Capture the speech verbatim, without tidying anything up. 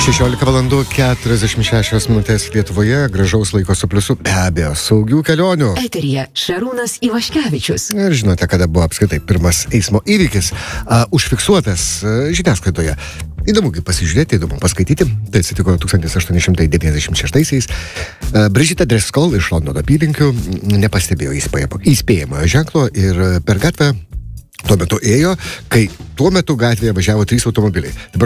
šešiolika valandų keturiasdešimt šešios minutės Lietuvoje, gražaus laiko su pliusu, be abejo, saugių kelionių. Eteryje Šarūnas Ivaškevičius. Ir žinote, kada buvo apskritai pirmas eismo įvykis uh, užfiksuotas uh, žiniasklaidoje. Įdomu pasižiūrėti, įdomu paskaityti. Tai atsitiko tūkstantis aštuoni šimtai devyniasdešimt šeštaisiais. Uh, Brigitte Driscoll iš Londono apylinkių nepastebėjo įspėjamo, įspėjamojo ženklo ir per gatvę tuo metu ėjo, kai tuo metu gatvėje važiavo trys automobiliai. Dabar